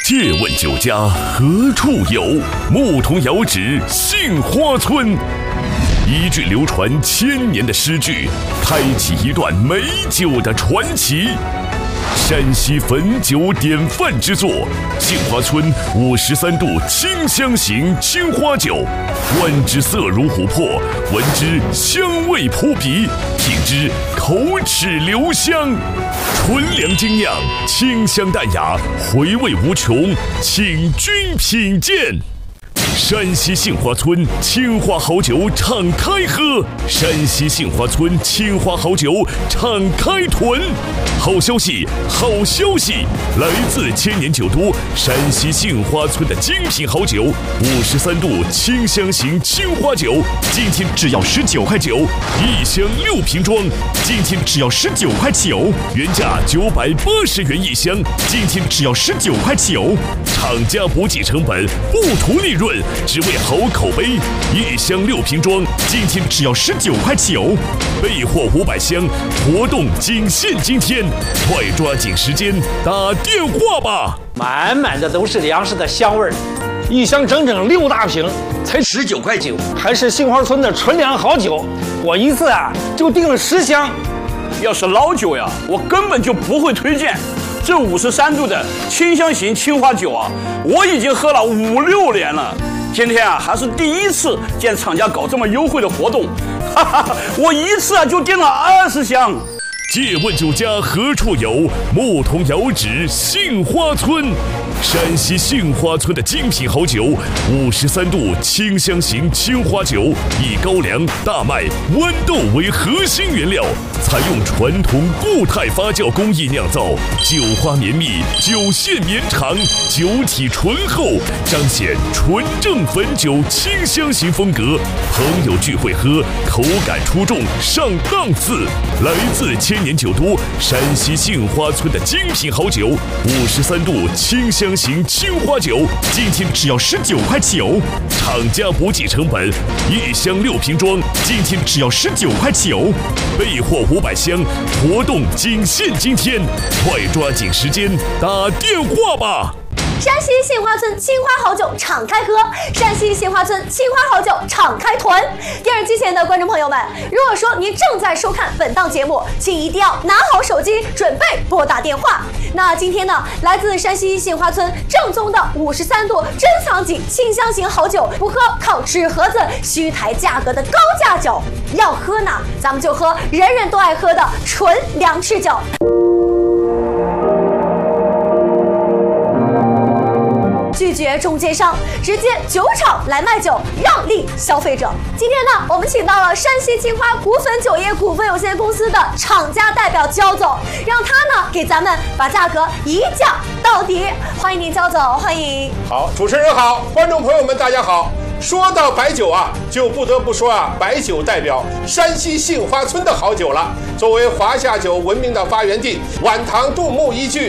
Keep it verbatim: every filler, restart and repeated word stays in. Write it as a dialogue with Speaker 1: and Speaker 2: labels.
Speaker 1: 借问酒家何处有？牧童遥指杏花村。一句流传千年的诗句，开启一段美酒的传奇。山西汾酒典范之作，杏花村五十三度清香型青花酒，观之色如琥珀，闻之香味扑鼻，品之口齿留香。纯粮精酿，清香淡雅，回味无穷，请君品鉴。山西杏花村青花好酒敞开喝，山西杏花村青花好酒敞开囤。好消息，好消息！来自千年酒都山西杏花村的精品好酒，五十三度清香型青花酒，今天只要十九块九，一箱六瓶装，今天只要十九块九，原价九百八十元一箱，今天只要十九块九。厂家不计成本，不图利润，只为好口碑。一箱六瓶装，今天只要十九块九，备货五百箱，活动仅限今天，快抓紧时间打电话吧！
Speaker 2: 满满的都是粮食的香味儿，一箱整整六大瓶，才
Speaker 3: 十九块九，
Speaker 2: 还是杏花村的纯粮好酒。我一次啊就订了十箱。
Speaker 4: 要是老酒呀，我根本就不会推荐。这五十三度的清香型青花酒啊，我已经喝了五六年了。今天啊，还是第一次见厂家搞这么优惠的活动，哈哈，我一次啊就订了二十箱。
Speaker 1: 借问酒家何处有？牧童遥指杏花村。山西杏花村的精品好酒，五十三度清香型青花酒，以高粱、大麦、豌豆为核心原料，采用传统固态发酵工艺酿造，酒花绵密，酒线绵长，酒体醇厚，彰显纯正汾酒清香型风格。朋友聚会喝，口感出众，上档次。来自千年酒都山西杏花村的精品好酒，五十三度清香型青花酒，今天只要十九块九，厂家不计成本，一箱六瓶装，今天只要十九块九，备货五百箱，活动仅限今天，快抓紧时间打电话吧！
Speaker 5: 山西杏花村青花好酒敞开喝，山西杏花村青花好酒敞开囤。电视机前的观众朋友们，如果说您正在收看本档节目，请一定要拿好手机，准备拨打电话。那今天呢，来自山西杏花村正宗的五十三度珍藏级清香型好酒，不喝靠纸盒子虚抬价格的高价酒，要喝呢，咱们就喝人人都爱喝的纯粮食酒。拒绝中间商，直接酒厂来卖酒，让利消费者。今天呢，我们请到了山西青花谷汾酒业股份有限公司的厂家代表焦总，让他呢给咱们把价格一降到底。欢迎您，焦总，欢迎。
Speaker 6: 好，主持人好，观众朋友们大家好。说到白酒啊，就不得不说啊，白酒代表山西杏花村的好酒了。作为华夏酒文明的发源地，晚唐杜牧一句